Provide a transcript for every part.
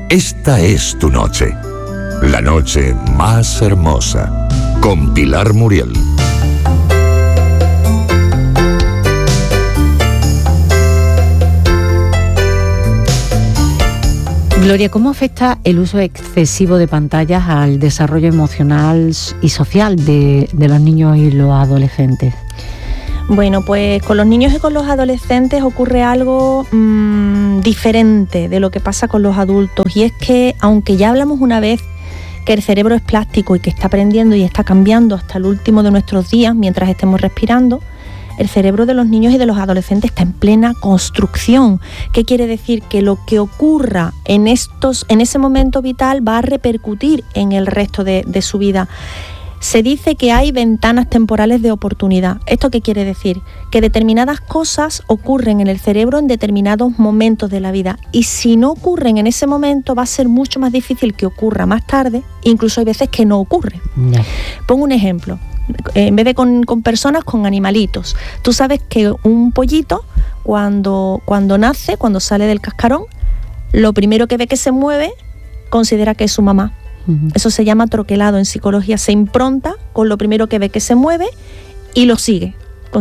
Esta es tu noche. La noche más hermosa. Con Pilar Muriel. Gloria, ¿cómo afecta el uso excesivo de pantallas al desarrollo emocional y social de los niños y los adolescentes? Bueno, pues con los niños y con los adolescentes ocurre algo diferente de lo que pasa con los adultos, y es que, aunque ya hablamos una vez que el cerebro es plástico y que está aprendiendo y está cambiando hasta el último de nuestros días mientras estemos respirando, el cerebro de los niños y de los adolescentes está en plena construcción. ¿Qué quiere decir? Que lo que ocurra en ese momento vital va a repercutir en el resto de su vida. Se dice que hay ventanas temporales de oportunidad. ¿Esto qué quiere decir? Que determinadas cosas ocurren en el cerebro en determinados momentos de la vida, y si no ocurren en ese momento va a ser mucho más difícil que ocurra más tarde, incluso hay veces que no ocurre. No. Pongo un ejemplo. En vez de con personas, con animalitos. Tú sabes que un pollito, cuando nace, cuando sale del cascarón, lo primero que ve que se mueve, considera que es su mamá. Eso se llama troquelado en psicología. Se impronta con lo primero que ve que se mueve y lo sigue.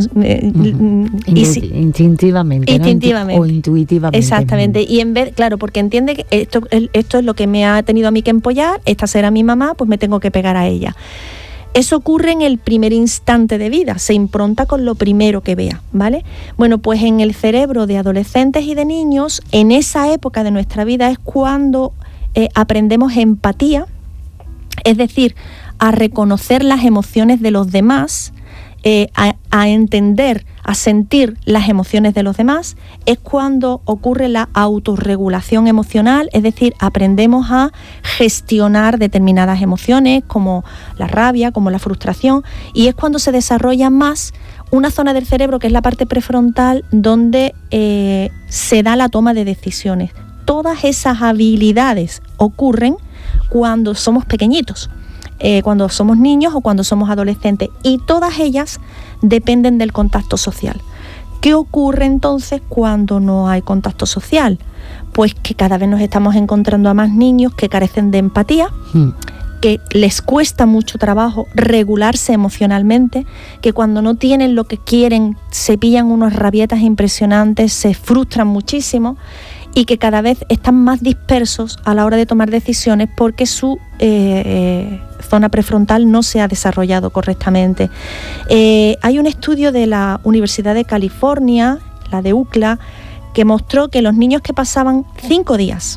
Instintivamente, instintivamente. ¿no? O intuitivamente. Exactamente. Y en vez, claro, porque entiende que esto es lo que me ha tenido a mí que empollar, esta será mi mamá, pues me tengo que pegar a ella. Eso ocurre en el primer instante de vida, se impronta con lo primero que vea, ¿vale? Bueno, pues en el cerebro de adolescentes y de niños, en esa época de nuestra vida es cuando aprendemos empatía, es decir, a reconocer las emociones de los demás, a entender, a sentir las emociones de los demás. Es cuando ocurre la autorregulación emocional, es decir, aprendemos a gestionar determinadas emociones como la rabia, como la frustración, y es cuando se desarrolla más una zona del cerebro que es la parte prefrontal, donde se da la toma de decisiones. Todas esas habilidades ocurren cuando somos pequeñitos, cuando somos niños o cuando somos adolescentes, y todas ellas dependen del contacto social. ¿Qué ocurre entonces cuando no hay contacto social? Pues que cada vez nos estamos encontrando a más niños que carecen de empatía, que les cuesta mucho trabajo regularse emocionalmente, que cuando no tienen lo que quieren se pillan unas rabietas impresionantes, se frustran muchísimo, y que cada vez están más dispersos a la hora de tomar decisiones porque su zona prefrontal no se ha desarrollado correctamente. Hay un estudio de la Universidad de California, la de UCLA, que mostró que los niños que pasaban 5 días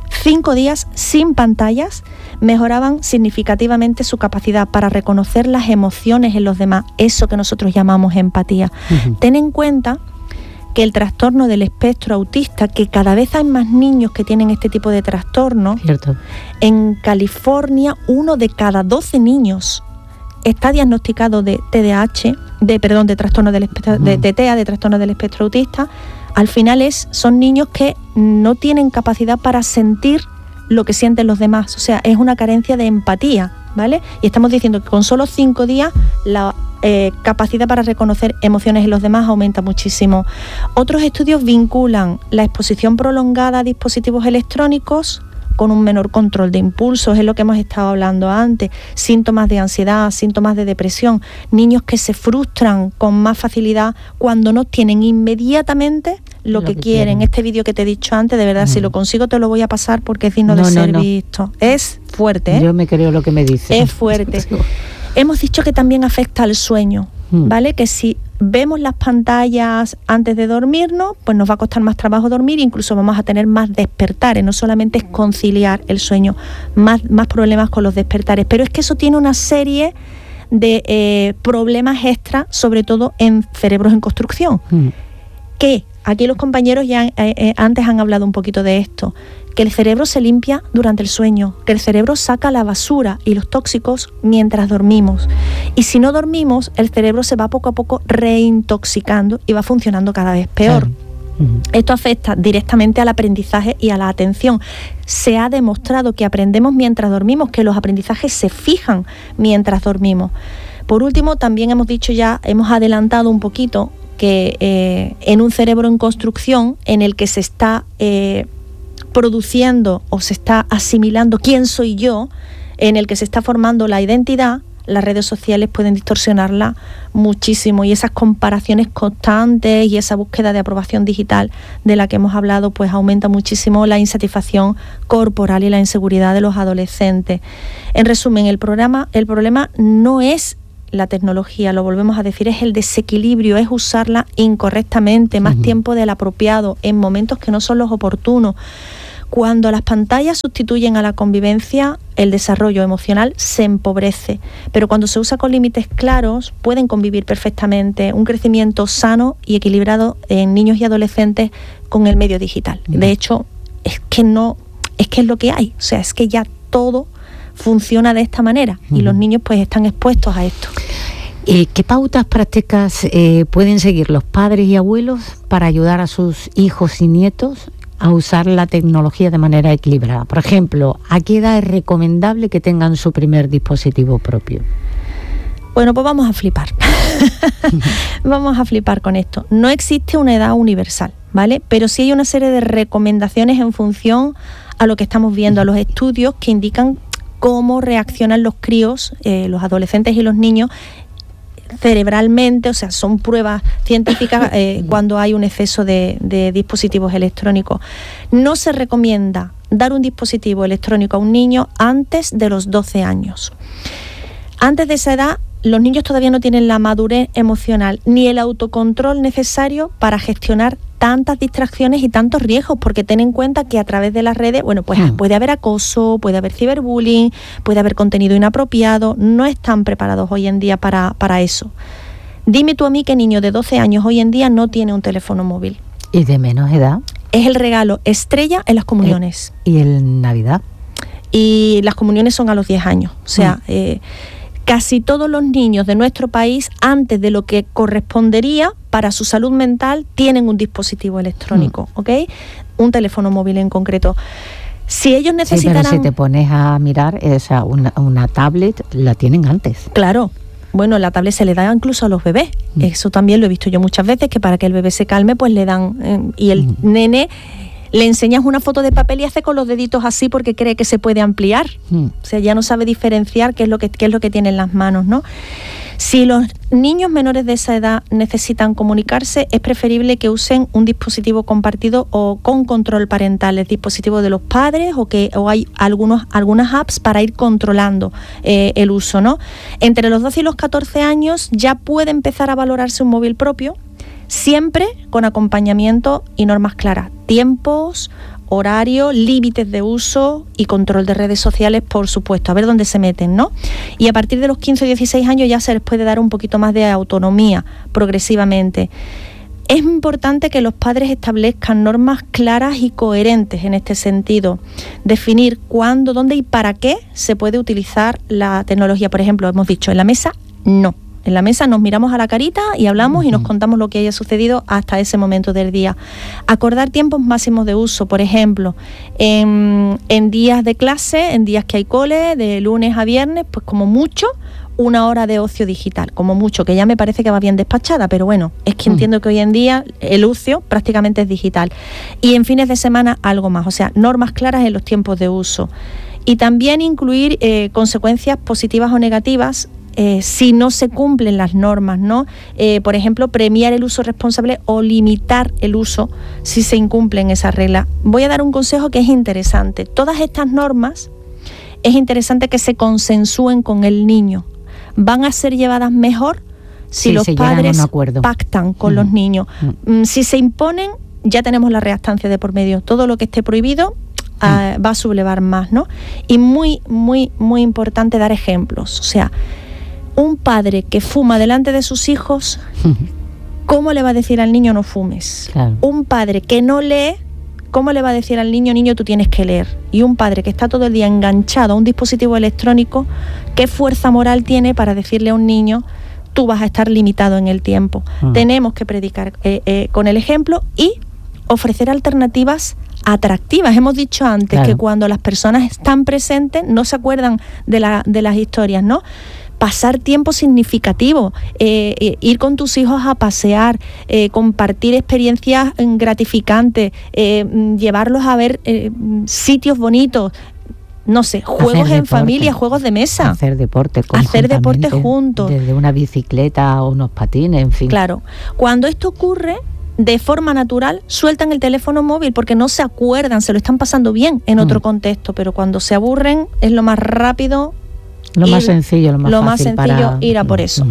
sin pantallas mejoraban significativamente su capacidad para reconocer las emociones en los demás, eso que nosotros llamamos empatía. Ten en cuenta que el trastorno del espectro autista, que cada vez hay más niños que tienen este tipo de trastorno, ¿cierto? En California 1 de cada 12 niños está diagnosticado de TDAH, de trastorno del espectro, de TEA, de trastorno del espectro autista. Al final son niños que no tienen capacidad para sentir lo que sienten los demás, o sea, es una carencia de empatía, ¿vale? Y estamos diciendo que con solo 5 días la capacidad para reconocer emociones en los demás aumenta muchísimo. Otros estudios vinculan la exposición prolongada a dispositivos electrónicos con un menor control de impulsos, es lo que hemos estado hablando antes, síntomas de ansiedad, síntomas de depresión, niños que se frustran con más facilidad cuando no tienen inmediatamente lo que quieren. Este vídeo que te he dicho antes, de verdad, si lo consigo te lo voy a pasar porque es digno de ser visto. Es fuerte, ¿eh? Yo me creo lo que me dice. Es fuerte. Hemos dicho que también afecta al sueño, ¿vale? Que si vemos las pantallas antes de dormirnos, pues nos va a costar más trabajo dormir, incluso vamos a tener más despertares, no solamente es conciliar el sueño, más problemas con los despertares, pero es que eso tiene una serie de problemas extra, sobre todo en cerebros en construcción, que aquí los compañeros ya antes han hablado un poquito de esto, que el cerebro se limpia durante el sueño, que el cerebro saca la basura y los tóxicos mientras dormimos. Y si no dormimos, el cerebro se va poco a poco reintoxicando y va funcionando cada vez peor. Esto afecta directamente al aprendizaje y a la atención. Se ha demostrado que aprendemos mientras dormimos, que los aprendizajes se fijan mientras dormimos. Por último, también hemos dicho ya, hemos adelantado un poquito, que en un cerebro en construcción en el que se está produciendo o se está asimilando quién soy yo, en el que se está formando la identidad, las redes sociales pueden distorsionarla muchísimo, y esas comparaciones constantes y esa búsqueda de aprobación digital de la que hemos hablado, pues aumenta muchísimo la insatisfacción corporal y la inseguridad de los adolescentes. En resumen, el problema no es la tecnología, lo volvemos a decir, es el desequilibrio, es usarla incorrectamente, más tiempo del apropiado, en momentos que no son los oportunos. Cuando las pantallas sustituyen a la convivencia, el desarrollo emocional se empobrece, pero cuando se usa con límites claros, pueden convivir perfectamente un crecimiento sano y equilibrado en niños y adolescentes con el medio digital. De hecho, es que es lo que hay, o sea, es que ya todo funciona de esta manera y los niños pues están expuestos a esto. ¿Qué pautas prácticas pueden seguir los padres y abuelos para ayudar a sus hijos y nietos a usar la tecnología de manera equilibrada? Por ejemplo, ¿a qué edad es recomendable que tengan su primer dispositivo propio? Bueno, pues vamos a flipar. Vamos a flipar con esto. No existe una edad universal, ¿vale? Pero sí hay una serie de recomendaciones en función a lo que estamos viendo, a los estudios que indican cómo reaccionan los críos, los adolescentes y los niños cerebralmente, o sea, son pruebas científicas cuando hay un exceso de dispositivos electrónicos. No se recomienda dar un dispositivo electrónico a un niño antes de los 12 años. Antes de esa edad, los niños todavía no tienen la madurez emocional ni el autocontrol necesario para gestionar tantas distracciones y tantos riesgos, porque ten en cuenta que a través de las redes, bueno, pues puede haber acoso, puede haber ciberbullying, puede haber contenido inapropiado. No están preparados hoy en día para eso. Dime tú a mí qué niño de 12 años hoy en día no tiene un teléfono móvil. ¿Y de menos edad? Es el regalo estrella en las comuniones. ¿Y en Navidad? Y las comuniones son a los 10 años, o sea... Casi todos los niños de nuestro país, antes de lo que correspondería para su salud mental, tienen un dispositivo electrónico, ¿ok? Un teléfono móvil en concreto. Si ellos necesitarán... Sí, pero si te pones a mirar, una tablet la tienen antes. Claro. Bueno, la tablet se le da incluso a los bebés. Eso también lo he visto yo muchas veces, que para que el bebé se calme, pues le dan... y el nene... Le enseñas una foto de papel y hace con los deditos así porque cree que se puede ampliar. O sea, ya no sabe diferenciar qué es lo que tiene en las manos, ¿no? Si los niños menores de esa edad necesitan comunicarse, es preferible que usen un dispositivo compartido o con control parental, el dispositivo de los padres, o hay algunas apps para ir controlando el uso, ¿no? Entre los 12 y los 14 años ya puede empezar a valorarse un móvil propio, siempre con acompañamiento y normas claras, tiempos, horario, límites de uso y control de redes sociales, por supuesto, a ver dónde se meten, ¿no? Y a partir de los 15 o 16 años ya se les puede dar un poquito más de autonomía progresivamente. Es importante que los padres establezcan normas claras y coherentes en este sentido, definir cuándo, dónde y para qué se puede utilizar la tecnología. Por ejemplo, hemos dicho, en la mesa, no. En la mesa nos miramos a la carita y hablamos y nos contamos lo que haya sucedido hasta ese momento del día. Acordar tiempos máximos de uso, por ejemplo, en días de clase, en días que hay cole, de lunes a viernes, pues como mucho, 1 hora de ocio digital, como mucho, que ya me parece que va bien despachada, pero bueno, es que entiendo que hoy en día el ocio prácticamente es digital. Y en fines de semana algo más, o sea, normas claras en los tiempos de uso. Y también incluir consecuencias positivas o negativas si no se cumplen las normas, ¿no? Por ejemplo, premiar el uso responsable o limitar el uso si se incumplen esas reglas. Voy a dar un consejo que es interesante. Todas estas normas es interesante que se consensúen con el niño. Van a ser llevadas mejor si los padres pactan con los niños. Si se imponen, ya tenemos la reactancia de por medio. Todo lo que esté prohibido va a sublevar más, ¿no? Y muy, muy, muy importante dar ejemplos. O sea, un padre que fuma delante de sus hijos, ¿cómo le va a decir al niño no fumes? Claro. Un padre que no lee, ¿cómo le va a decir al niño, niño, tú tienes que leer? Y un padre que está todo el día enganchado a un dispositivo electrónico, ¿qué fuerza moral tiene para decirle a un niño, tú vas a estar limitado en el tiempo? Tenemos que predicar con el ejemplo y ofrecer alternativas atractivas. Hemos dicho antes que cuando las personas están presentes no se acuerdan de las historias, ¿no? pasar tiempo significativo, ir con tus hijos a pasear, compartir experiencias gratificantes, llevarlos a ver sitios bonitos, no sé, juegos en familia, juegos de mesa. Hacer deporte juntos. Desde una bicicleta o unos patines, en fin. Claro. Cuando esto ocurre, de forma natural, sueltan el teléfono móvil porque no se acuerdan, se lo están pasando bien en otro contexto, pero cuando se aburren es lo más rápido, más sencillo, lo más fácil para ir a por eso.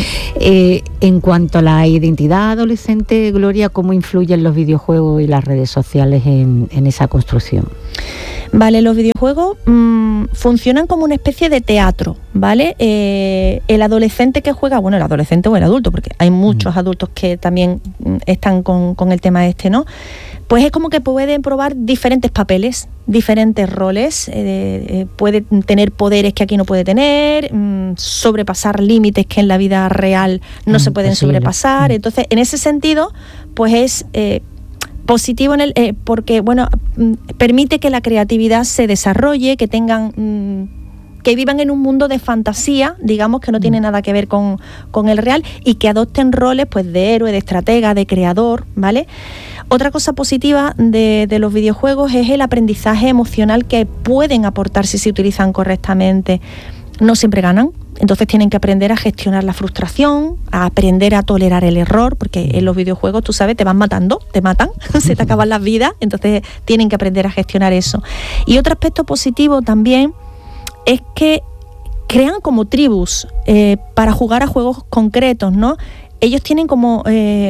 En cuanto a la identidad adolescente, Gloria, ¿cómo influyen los videojuegos y las redes sociales en esa construcción? Vale, los videojuegos funcionan como una especie de teatro, ¿vale? El adolescente que juega, bueno, el adolescente o el adulto, porque hay muchos adultos que también están con el tema ¿no? Pues es como que pueden probar diferentes papeles, diferentes roles, puede tener poderes que aquí no puede tener, sobrepasar límites que en la vida real no se pueden sobrepasar. Entonces, en ese sentido, pues es positivo porque bueno, permite que la creatividad se desarrolle, que tengan que vivan en un mundo de fantasía, digamos, que no tiene nada que ver con el real, y que adopten roles pues de héroe, de estratega, de creador, ¿vale? Otra cosa positiva de los videojuegos es el aprendizaje emocional que pueden aportar si se utilizan correctamente. No siempre ganan, entonces tienen que aprender a gestionar la frustración, a aprender a tolerar el error, porque en los videojuegos, tú sabes, te van matando, te matan, se te acaban las vidas, entonces tienen que aprender a gestionar eso. Y otro aspecto positivo también es que crean como tribus para jugar a juegos concretos, ¿no? Ellos tienen como...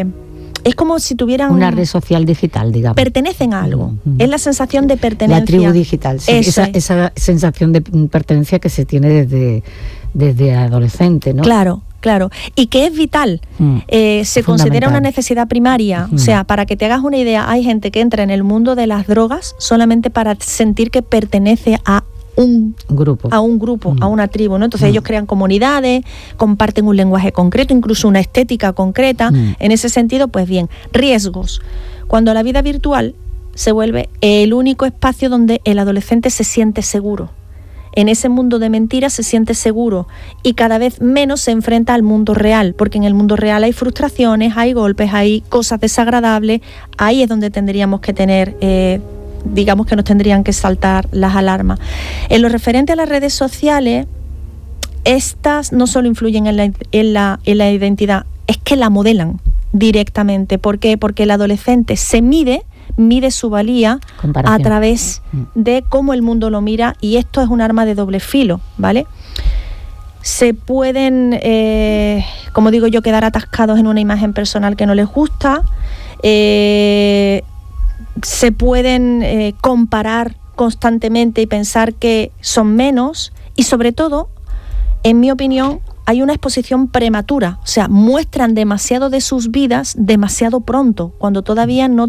es como si tuvieran... una red social digital, digamos. Pertenecen a algo. Es la sensación de pertenencia. La tribu digital, sí. Esa sensación de pertenencia que se tiene desde adolescente, ¿no? Claro. Y que es vital. Se considera una necesidad primaria. O sea, para que te hagas una idea, hay gente que entra en el mundo de las drogas solamente para sentir que pertenece a un grupo, a una tribu, ¿no? Entonces ellos crean comunidades, comparten un lenguaje concreto, incluso una estética concreta. En ese sentido, pues bien, riesgos. Cuando la vida virtual se vuelve el único espacio donde el adolescente se siente seguro. En ese mundo de mentiras se siente seguro y cada vez menos se enfrenta al mundo real, porque en el mundo real hay frustraciones, hay golpes, hay cosas desagradables. Ahí es donde tendríamos que tener... digamos que nos tendrían que saltar las alarmas. En lo referente a las redes sociales, estas no solo influyen en la identidad, es que la modelan directamente. ¿Por qué? Porque el adolescente se mide su valía a través de cómo el mundo lo mira, y esto es un arma de doble filo, ¿vale? Se pueden, como digo yo, quedar atascados en una imagen personal que no les gusta, se pueden comparar constantemente y pensar que son menos, y sobre todo, en mi opinión, hay una exposición prematura, o sea, muestran demasiado de sus vidas demasiado pronto, cuando todavía no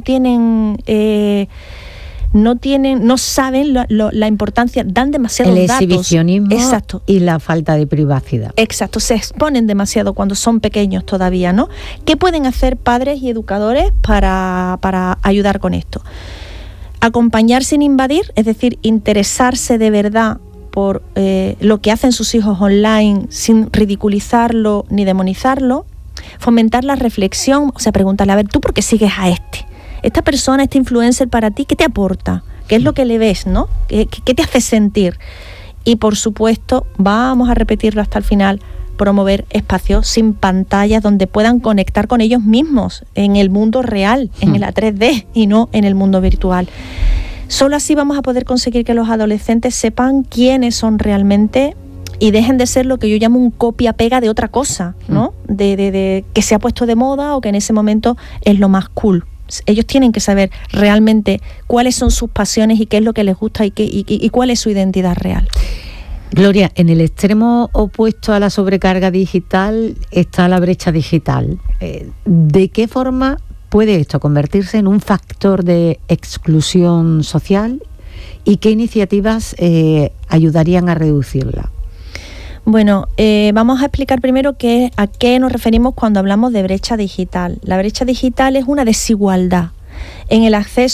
saben la importancia, dan demasiados datos. El exhibicionismo. Exacto. Y la falta de privacidad. Exacto, se exponen demasiado cuando son pequeños todavía, ¿no? ¿Qué pueden hacer padres y educadores para ayudar con esto? Acompañar sin invadir, es decir, interesarse de verdad por lo que hacen sus hijos online sin ridiculizarlo ni demonizarlo. Fomentar la reflexión, o sea, preguntarle, a ver, ¿tú por qué sigues a este? Esta persona, este influencer para ti, ¿qué te aporta? ¿Qué es lo que le ves, no? ¿Qué te hace sentir? Y por supuesto, vamos a repetirlo hasta el final, promover espacios sin pantallas donde puedan conectar con ellos mismos en el mundo real, en la 3D y no en el mundo virtual. Solo así vamos a poder conseguir que los adolescentes sepan quiénes son realmente y dejen de ser lo que yo llamo un copia-pega de otra cosa, ¿no? De que se ha puesto de moda o que en ese momento es lo más cool. Ellos tienen que saber realmente cuáles son sus pasiones y qué es lo que les gusta y cuál es su identidad real. Gloria, en el extremo opuesto a la sobrecarga digital está la brecha digital. ¿De qué forma puede esto convertirse en un factor de exclusión social y qué iniciativas ayudarían a reducirla? Bueno, vamos a explicar primero a qué nos referimos cuando hablamos de brecha digital. La brecha digital es una desigualdad en el acceso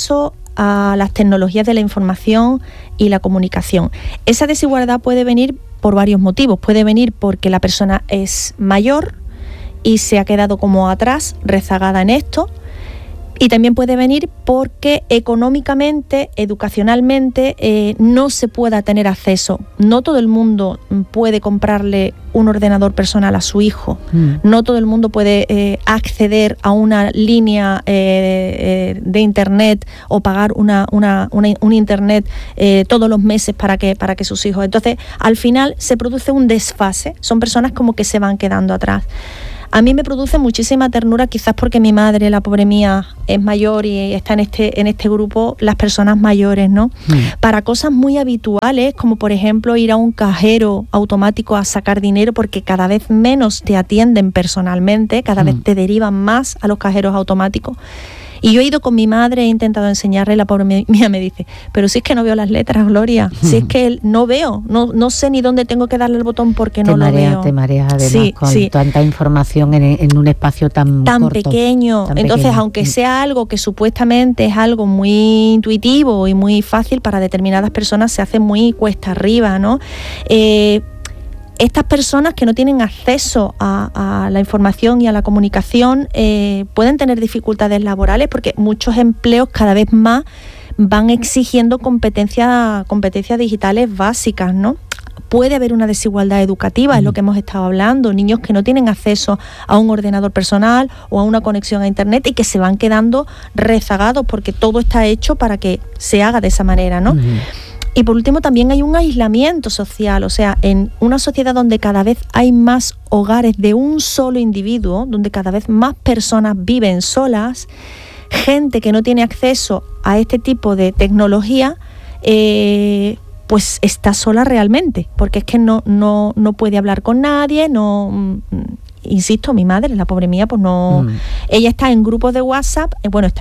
a las tecnologías de la información y la comunicación. Esa desigualdad puede venir por varios motivos. Puede venir porque la persona es mayor y se ha quedado como atrás, rezagada en esto. Y también puede venir porque económicamente, educacionalmente, no se pueda tener acceso. No todo el mundo puede comprarle un ordenador personal a su hijo. No todo el mundo puede acceder a una línea de internet o pagar un internet todos los meses para que sus hijos. Entonces, al final se produce un desfase. Son personas como que se van quedando atrás. A mí me produce muchísima ternura, quizás porque mi madre, la pobre mía, es mayor y está en este grupo, las personas mayores, ¿no? Para cosas muy habituales, como por ejemplo ir a un cajero automático a sacar dinero, porque cada vez menos te atienden personalmente, cada vez te derivan más a los cajeros automáticos. Y yo he ido con mi madre, he intentado enseñarle, la pobre mía me dice, pero si es que no veo las letras, Gloria, si es que no veo, no sé ni dónde tengo que darle el botón porque no lo veo. Te mareas además con tanta información en un espacio tan corto, pequeño. Entonces, aunque sea algo que supuestamente es algo muy intuitivo y muy fácil, para determinadas personas se hace muy cuesta arriba, ¿no? Estas personas que no tienen acceso a la información y a la comunicación pueden tener dificultades laborales, porque muchos empleos cada vez más van exigiendo competencias digitales básicas, ¿no? Puede haber una desigualdad educativa, es lo que hemos estado hablando, niños que no tienen acceso a un ordenador personal o a una conexión a internet y que se van quedando rezagados porque todo está hecho para que se haga de esa manera, ¿no? Y por último también hay un aislamiento social, o sea, en una sociedad donde cada vez hay más hogares de un solo individuo, donde cada vez más personas viven solas, gente que no tiene acceso a este tipo de tecnología, pues está sola realmente, porque es que no puede hablar con nadie, insisto, mi madre, la pobre mía, pues no. Ella está en grupos de WhatsApp,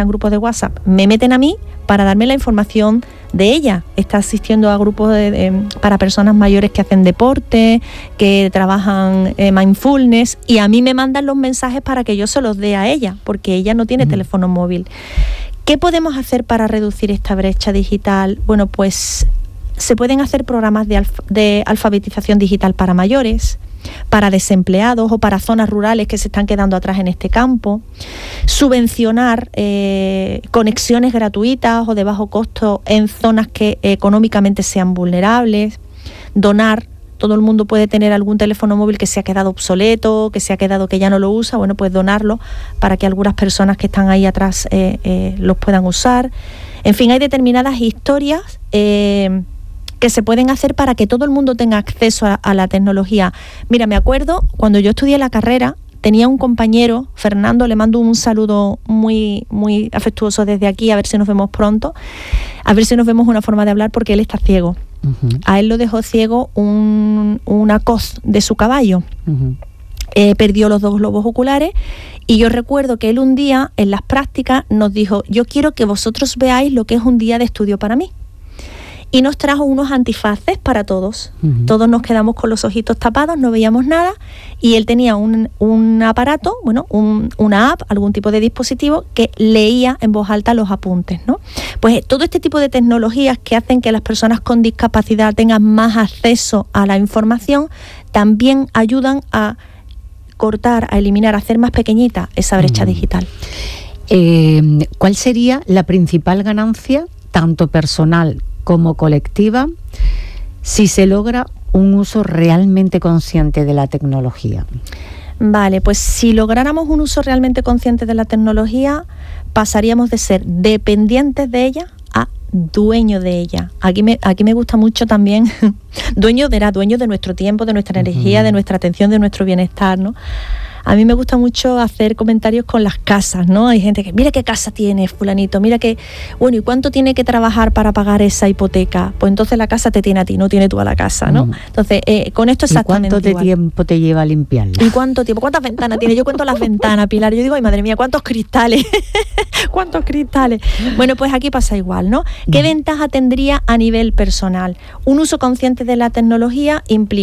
me meten a mí para darme la información de ella. Está asistiendo a grupos para personas mayores que hacen deporte, que trabajan mindfulness, y a mí me mandan los mensajes para que yo se los dé a ella, porque ella no tiene teléfono móvil. ¿Qué podemos hacer para reducir esta brecha digital? Bueno, pues se pueden hacer programas de alfabetización digital para mayores, para desempleados o para zonas rurales que se están quedando atrás en este campo, subvencionar conexiones gratuitas o de bajo costo en zonas que económicamente sean vulnerables, donar. Todo el mundo puede tener algún teléfono móvil que se ha quedado obsoleto, que ya no lo usa, bueno, pues donarlo para que algunas personas que están ahí atrás los puedan usar. En fin, hay determinadas historias que se pueden hacer para que todo el mundo tenga acceso a la tecnología. Mira, me acuerdo, cuando yo estudié la carrera, tenía un compañero, Fernando, le mando un saludo muy, muy afectuoso desde aquí, a ver si nos vemos pronto, a ver si nos vemos una forma de hablar, porque él está ciego. A él lo dejó ciego una coz de su caballo. Perdió los 2 globos oculares, y yo recuerdo que él un día, en las prácticas, nos dijo, yo quiero que vosotros veáis lo que es un día de estudio para mí. Y nos trajo unos antifaces para todos. Todos nos quedamos con los ojitos tapados, no veíamos nada, y él tenía un aparato, una app, algún tipo de dispositivo que leía en voz alta los apuntes, ¿no? Pues todo este tipo de tecnologías que hacen que las personas con discapacidad tengan más acceso a la información también ayudan a cortar, a eliminar, a hacer más pequeñita esa brecha digital. ¿Cuál sería la principal ganancia, tanto personal como colectiva, si se logra un uso realmente consciente de la tecnología? Vale, pues si lográramos un uso realmente consciente de la tecnología, pasaríamos de ser dependientes de ella a dueños de ella. Aquí me gusta mucho también dueños de nuestro tiempo, de nuestra energía, de nuestra atención, de nuestro bienestar, ¿no? A mí me gusta mucho hacer comentarios con las casas, ¿no? Hay gente que, mira qué casa tiene fulanito, mira que, bueno, ¿y cuánto tiene que trabajar para pagar esa hipoteca? Pues entonces la casa te tiene a ti, no tiene tú a la casa, ¿no? Entonces, con esto exactamente igual. ¿Y cuánto tiempo te lleva a limpiarla? ¿Y cuánto tiempo? ¿Cuántas ventanas tiene? Yo cuento las ventanas, Pilar. Yo digo, ay, madre mía, ¿cuántos cristales? ¿Cuántos cristales? Bueno, pues aquí pasa igual, ¿no? ¿Qué ventaja tendría a nivel personal? Un uso consciente de la tecnología implica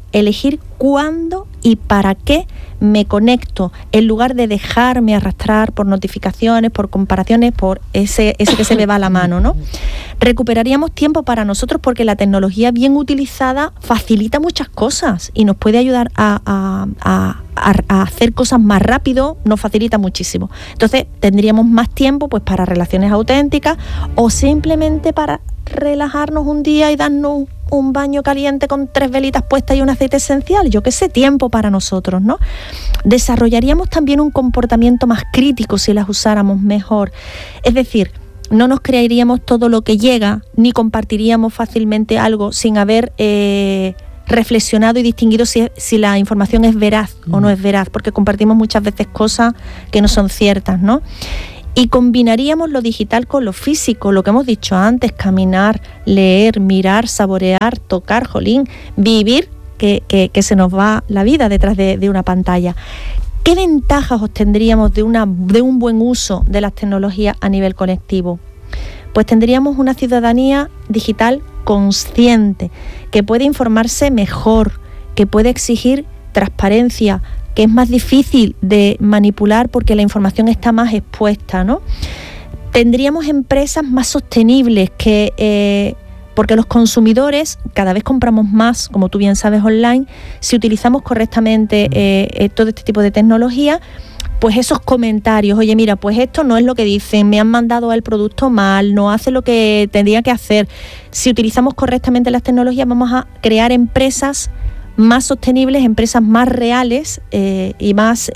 elegir cuándo y para qué me conecto, en lugar de dejarme arrastrar por notificaciones, por comparaciones, por ese que se me va la mano, ¿no? Recuperaríamos tiempo para nosotros, porque la tecnología bien utilizada facilita muchas cosas y nos puede ayudar a hacer cosas más rápido, nos facilita muchísimo. Entonces tendríamos más tiempo pues para relaciones auténticas, o simplemente para relajarnos un día y darnos un baño caliente con 3 velitas puestas y un aceite esencial, yo qué sé, tiempo para nosotros, ¿no? Desarrollaríamos también un comportamiento más crítico si las usáramos mejor. Es decir, no nos creeríamos todo lo que llega, ni compartiríamos fácilmente algo sin haber reflexionado y distinguido si la información es veraz o no es veraz, porque compartimos muchas veces cosas que no son ciertas, ¿no? Y combinaríamos lo digital con lo físico, lo que hemos dicho antes: caminar, leer, mirar, saborear, tocar, jolín, vivir, que se nos va la vida detrás de una pantalla. ¿Qué ventajas obtendríamos de un buen uso de las tecnologías a nivel colectivo? Pues tendríamos una ciudadanía digital consciente, que puede informarse mejor, que puede exigir transparencia, que es más difícil de manipular porque la información está más expuesta, ¿no? Tendríamos empresas más sostenibles, porque los consumidores cada vez compramos más, como tú bien sabes, online. Si utilizamos correctamente todo este tipo de tecnología, pues esos comentarios, oye, mira, pues esto no es lo que dicen, me han mandado el producto mal, no hace lo que tendría que hacer. Si utilizamos correctamente las tecnologías, vamos a crear empresas más sostenibles, empresas más reales y más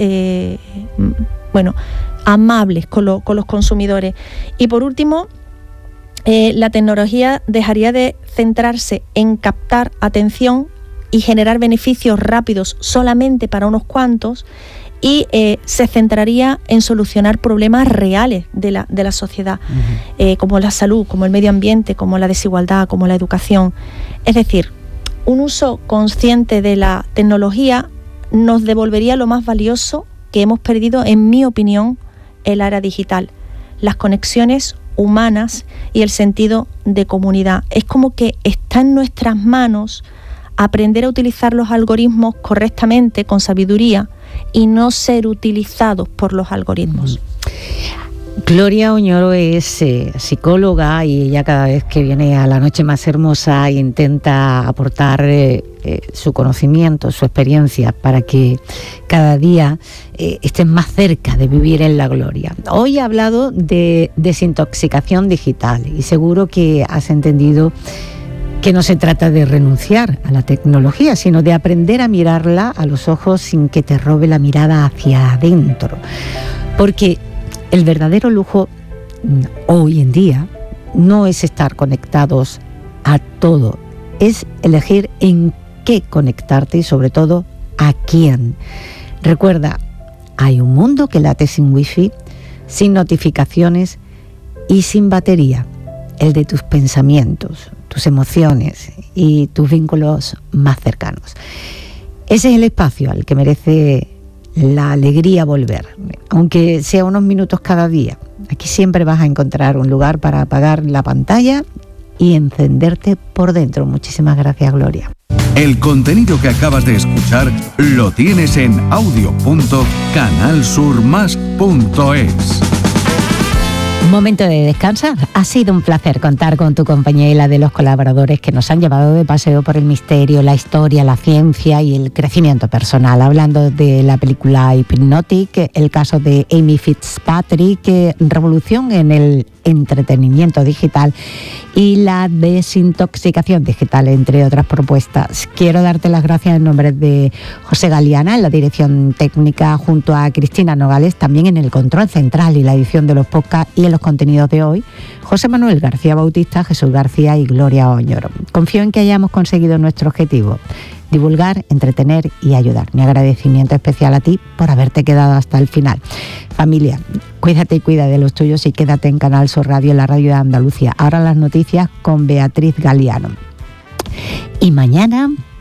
amables con los consumidores. Y por último, la tecnología dejaría de centrarse en captar atención y generar beneficios rápidos solamente para unos cuantos, y se centraría en solucionar problemas reales de la sociedad, como la salud, como el medio ambiente, como la desigualdad, como la educación. Es decir, un uso consciente de la tecnología nos devolvería lo más valioso que hemos perdido, en mi opinión, en la era digital: las conexiones humanas y el sentido de comunidad. Es como que está en nuestras manos aprender a utilizar los algoritmos correctamente, con sabiduría, y no ser utilizados por los algoritmos. Gloria Oñoro es psicóloga, y ella cada vez que viene a La Noche Más Hermosa intenta aportar su conocimiento, su experiencia, para que cada día estén más cerca de vivir en la gloria. Hoy ha hablado de desintoxicación digital, y seguro que has entendido que no se trata de renunciar a la tecnología, sino de aprender a mirarla a los ojos sin que te robe la mirada hacia adentro. Porque el verdadero lujo hoy en día no es estar conectados a todo, es elegir en qué conectarte y sobre todo a quién. Recuerda, hay un mundo que late sin wifi, sin notificaciones y sin batería, el de tus pensamientos, tus emociones y tus vínculos más cercanos. Ese es el espacio al que merece la alegría volver, aunque sea unos minutos cada día. Aquí siempre vas a encontrar un lugar para apagar la pantalla y encenderte por dentro. Muchísimas gracias, Gloria. El contenido que acabas de escuchar lo tienes en audio.canalsurmas.es. Momento de descansar. Ha sido un placer contar con tu compañía y la de los colaboradores que nos han llevado de paseo por el misterio, la historia, la ciencia y el crecimiento personal. Hablando de la película Hypnotic, el caso de Amy Fitzpatrick, revolución en el entretenimiento digital y la desintoxicación digital, entre otras propuestas. Quiero darte las gracias en nombre de José Galeana en la dirección técnica, junto a Cristina Nogales también en el control central y la edición de los podcasts y en los contenidos de hoy, José Manuel García Bautista, Jesús García y Gloria Oñoro. Confío en que hayamos conseguido nuestro objetivo: divulgar, entretener y ayudar. Mi agradecimiento especial a ti por haberte quedado hasta el final. Familia, cuídate y cuida de los tuyos y quédate en Canal Sur Radio, la radio de Andalucía. Ahora las noticias con Beatriz Galeano. Y mañana